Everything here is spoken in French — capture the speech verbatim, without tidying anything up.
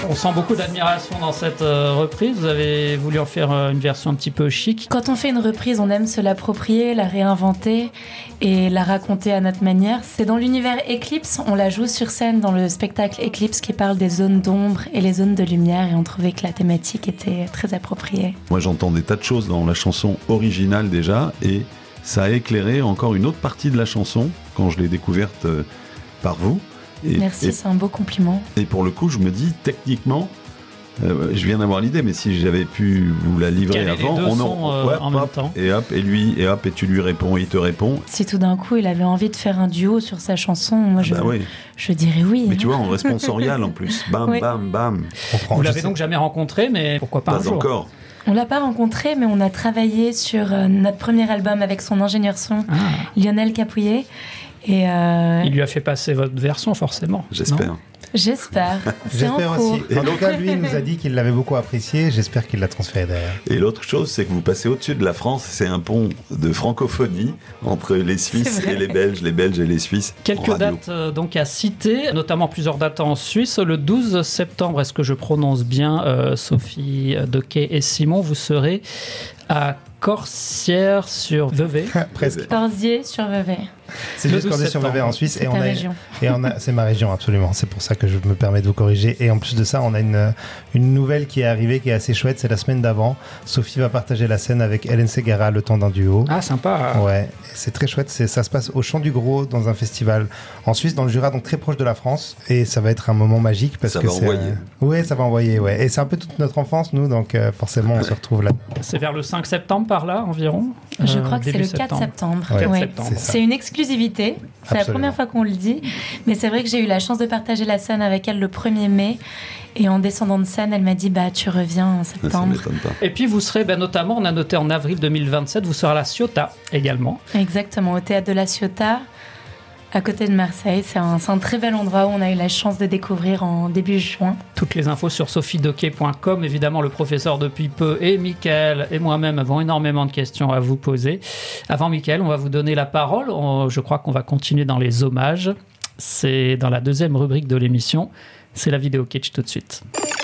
On sent beaucoup d'admiration dans cette euh, reprise. Vous avez voulu en faire euh, une version un petit peu chic. Quand on fait une reprise, on aime se l'approprier, la réinventer et la raconter à notre manière. C'est dans l'univers Eclipse, on la joue sur scène dans le spectacle Eclipse qui parle des zones d'ombre et les zones de lumière et on trouvait que la thématique était très appropriée. Moi j'entends des tas de choses dans la chanson originale déjà et ça a éclairé encore une autre partie de la chanson quand je l'ai découverte euh, par vous. Et, Merci, et, c'est un beau compliment. Et pour le coup, je me dis, techniquement, euh, je viens d'avoir l'idée, mais si j'avais pu vous la livrer Quel avant, les deux on sons, en, euh, ouais, en hop, même temps. Et hop, et lui, et hop, et tu lui réponds, il te répond. Si tout d'un coup, il avait envie de faire un duo sur sa chanson, moi, je, Bah oui. je dirais oui. Mais hein. tu vois, en responsorial en plus. Bam, Oui. bam, bam. Vous l'avez donc jamais rencontré, mais pourquoi pas, Pas un jour. encore. On l'a pas rencontré, mais on a travaillé sur euh, notre premier album avec son ingénieur son, Ah. Lionel Capouillet. Et euh, Il lui a fait passer votre version, forcément. J'espère. Non j'espère. C'est en J'espère cours. aussi. En tout cas, lui, il nous a dit qu'il l'avait beaucoup apprécié. J'espère qu'il l'a transféré derrière. Et l'autre chose, c'est que vous passez au-dessus de la France. C'est un pont de francophonie entre les Suisses vrai. et les Belges, les Belges et les Suisses. en Quelques radio. dates euh, donc à citer, notamment plusieurs dates en Suisse. Le douze septembre, est-ce que je prononce bien, euh, Sophie Dequet et Simon, vous serez à Corsières-sur-Vevey. Presque. Corsier sur Vevey. C'est Le juste qu'on douze est sur Vevey en Suisse C'est et on ta a, région. et on a, c'est ma région absolument. C'est pour ça que je me permets de vous corriger. Et en plus de ça, on a une une nouvelle qui est arrivée qui est assez chouette. C'est la semaine d'avant. Sophie va partager la scène avec Hélène Segara le temps d'un duo. Ah, sympa. Ouais, c'est très chouette. C'est, ça se passe au Chant du Gros dans un festival en Suisse, dans le Jura, donc très proche de la France. Et ça va être un moment magique parce Ça que va c'est. envoyer. euh, Ouais, ça va envoyer. Ouais. Et c'est un peu toute notre enfance, nous, donc euh, forcément, on se retrouve là. C'est vers le cinq septembre par là environ. Je Euh, crois que c'est début le quatre septembre. Ouais. quatre Ouais. septembre. C'est ça. C'est une exclusivité. C'est la Absolument. première fois qu'on le dit. Mais c'est vrai que j'ai eu la chance de partager la scène avec elle le premier mai. Et en descendant de scène, elle m'a dit bah, tu reviens en Ça septembre. m'étonne pas. Et puis vous serez, ben, notamment, on a noté en avril deux mille vingt-sept, vous serez à la Ciotat également. Exactement, au théâtre de la Ciotat, à côté de Marseille. C'est un, c'est un très bel endroit où on a eu la chance de découvrir en début juin. Toutes les infos sur sophie dequet point com. Évidemment, le professeur depuis peu et Mickaël et moi-même avons énormément de questions à vous poser. Avant Mickaël, on va vous donner la parole. On- je crois qu'on va continuer dans les hommages. C'est dans la deuxième rubrique de l'émission. C'est la vidéo Kitsch tout de suite.